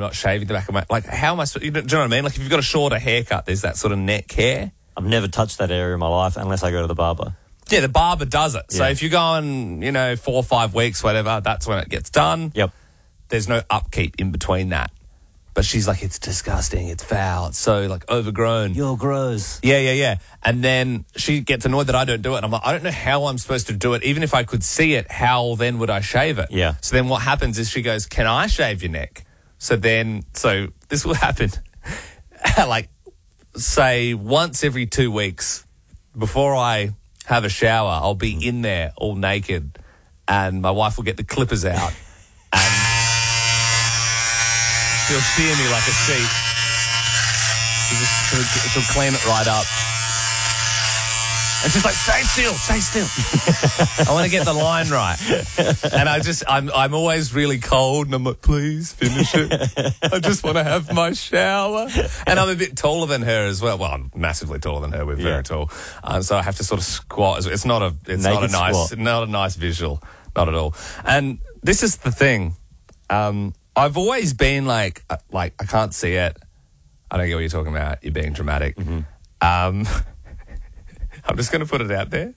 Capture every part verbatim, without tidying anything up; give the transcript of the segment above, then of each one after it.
not shaving the back of my... Like, how am I... Do you know what I mean? Like, if you've got a shorter haircut, there's that sort of neck hair. I've never touched that area in my life unless I go to the barber. Yeah, the barber does it. So Yeah. if you're going, you know, four or five weeks, whatever, that's when it gets done. Yep. There's no upkeep in between that. But she's like, it's disgusting, it's foul, it's so, like, overgrown. You're gross. Yeah, yeah, yeah. And then she gets annoyed that I don't do it. And I'm like, I don't know how I'm supposed to do it. Even if I could see it, how then would I shave it? Yeah. So then what happens is she goes, can I shave your neck? So then, so this will happen, like, say, once every two weeks before I have a shower, I'll be in there all naked and my wife will get the clippers out and she'll steer me like a sheep. She'll, just, she'll, she'll clean it right up. And she's like, stay still, stay still. I want to get the line right. And I just, I'm I'm always really cold and I'm like, please finish it. I just want to have my shower. And I'm a bit taller than her as well. Well, I'm massively taller than her. We're very Yeah. tall. Um, so I have to sort of squat. It's not a, it's not a Naked nice, squat. not a nice visual. Not at all. And this is the thing. Um, I've always been like, uh, like, I can't see it. I don't get what you're talking about. You're being dramatic. Mm-hmm. Um, I'm just going to put it out there.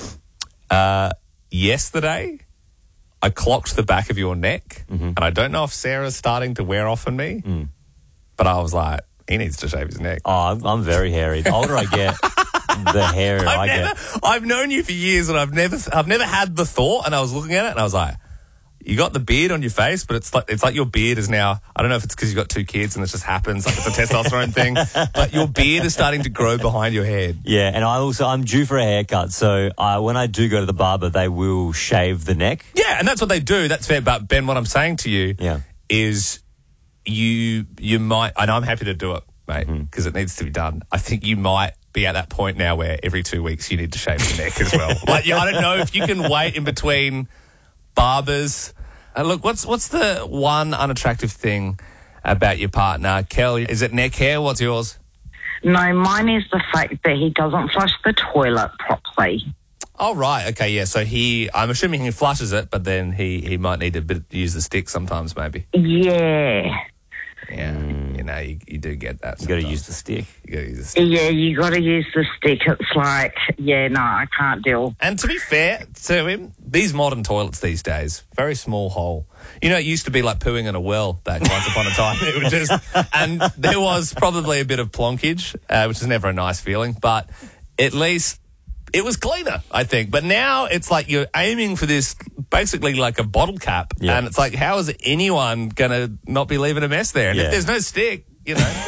Uh, yesterday, I clocked the back of your neck, Mm-hmm. and I don't know if Sarah's starting to wear off on me, Mm. but I was like, he needs to shave his neck. Oh, I'm, I'm very hairy. The older I get, the hairier I I've get. never, I've known you for years, and I've never, I've never had the thought. And I was looking at it, and I was like, you got the beard on your face, but it's like it's like your beard is now. I don't know if it's because you've got two kids and it just happens, like it's a testosterone thing. But your beard is starting to grow behind your head. Yeah, and I also, I'm due for a haircut, so uh, when I do go to the barber, they will shave the neck. Yeah, and that's what they do. That's fair. But Ben, what I'm saying to you Yeah. is, you you might, and I'm happy to do it, mate, Mm-hmm. because it needs to be done. I think you might be at that point now where every two weeks you need to shave your neck as well. Like, yeah, I don't know if you can wait in between barbers. Uh, look, what's what's the one unattractive thing about your partner, Kel? Is it neck hair? What's yours? No, mine is the fact that he doesn't flush the toilet properly. Oh, right. Okay, yeah. So he, I'm assuming he flushes it, but then he, he might need to bit, use the stick sometimes, maybe. Yeah. Yeah, you know, you, you do get that. You got to sometimes. use the stick. You got to use the stick. Yeah, you got to use the stick. It's like, yeah, no, I can't deal. And to be fair to him, these modern toilets these days, very small hole. You know, it used to be like pooing in a well back once upon a time. It was just, and there was probably a bit of plonkage, uh, which is never a nice feeling, but at least it was cleaner, I think. But now it's like you're aiming for this, basically like a bottle cap, Yeah. and it's like, how is anyone going to not be leaving a mess there? And Yeah. if there's no stick, you know,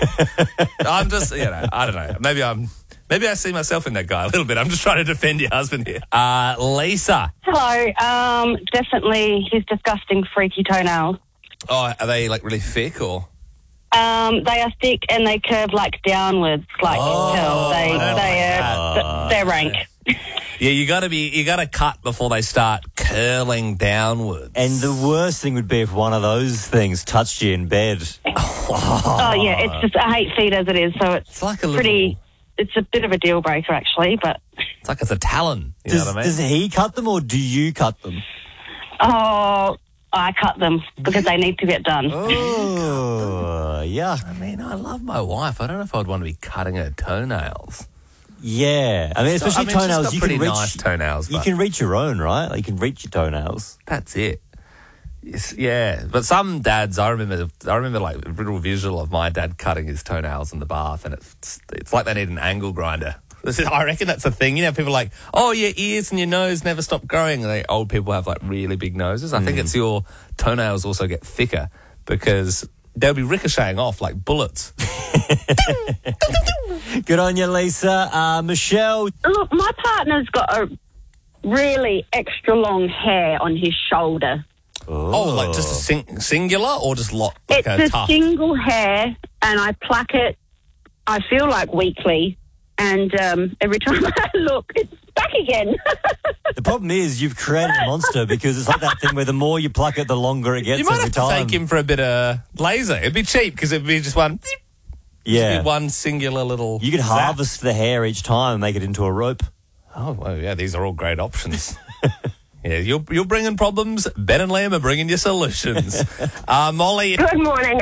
I'm just, you know, I don't know. Maybe I'm, maybe I see myself in that guy a little bit. I'm just trying to defend your husband here. Uh, Lisa. Hello. Um, definitely his disgusting, freaky toenails. Oh, are they like really thick or? Um, they are thick and they curve like downwards, like Oh, hell. They, I don't they like are, they're rank. Yeah, you got to be, you got to cut before they start curling downwards. And the worst thing would be if one of those things touched you in bed. Oh yeah, it's just I hate feet as it is, so it's, It's like a pretty. little- It's a bit of a deal breaker actually, but It's like it's a talon. You Does, know what I mean? does he cut them or do you cut them? oh, I cut them because they need to get done. Oh, yeah. I mean, I love my wife. I don't know if I'd want to be cutting her toenails. Yeah. I mean, especially I mean, she's toenails, got you pretty can reach nice toenails. You but can reach your own, right? Like, you can reach your toenails. That's it. Yes, yeah, but some dads, I remember, I remember like a little visual of my dad cutting his toenails in the bath, and it's it's like they need an angle grinder. This is, I reckon that's the thing. You know, people are like, oh, your ears and your nose never stop growing. And they, old people have like really big noses. I think it's your toenails also get thicker because they'll be ricocheting off like bullets. Good on you, Lisa. Uh, Michelle. Look, my partner's got a really extra long hair on his shoulder. Oh, like just a sing- singular or just lot like It's a a tuft? single hair, and I pluck it, I feel like weekly, and um, every time I look, it's back again. The problem is you've created a monster because it's like that thing where the more you pluck it, the longer it gets You might every have to time. take him for a bit of laser. It'd be cheap because it'd be just one, yeah. be one singular little. You could zap. harvest the hair each time and make it into a rope. Oh, well, yeah, these are all great options. Yeah, you're, you're bringing problems. Ben and Liam are bringing you solutions. Uh, Molly. Good morning.